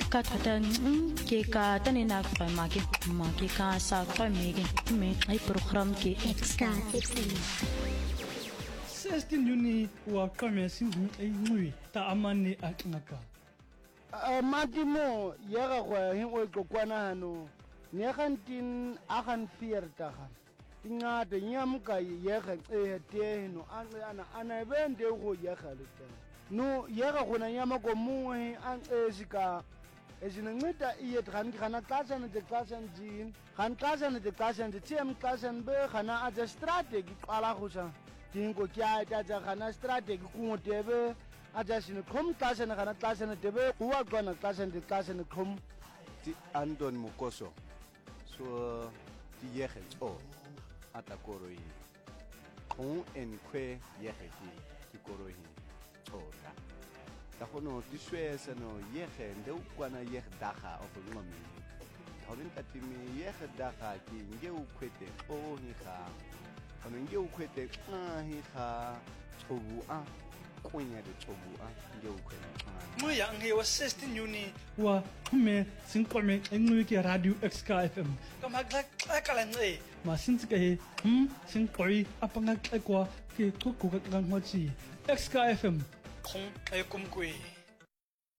ka thata ke ka tanina kwa make ka sa kwa me ai program ke Extra FM 16 Juni wa kame singu ai ngui ta amani aknaka matimo yega go hengwe kokwana hano ne gantin agan pierta ga tingade nyamka yega te no ana bende go yega le no yega gona nyama ko mongwe an esika ezinceda iye khana xashana de xashana jin khan xashana de xashana de tiem xashana be khana aja strategy qala khusa dingo kya ja khana strategy kungotebe aja sine khom xashana khana xashana debe kuwa khona xashana de xashana khom ti Anton Mukoso so ti yege o atakoroi on en kwe yege ti koroi ora da hono ti swesa no yege ndeu kwana yege daga of ngomi horin katimi yege daga ki ngeu kwete o hi kha hono ngeu kwete hi kha chobu a kunya de chobu a ngeu kwete mo ya nge wa 16 Juni wa me sinqome engwe ke radio XK FM kama kala nge ma sintsike he sinqoi apanga kwa ke qhuquka ka ngwachi XK FM khong ay kumkwe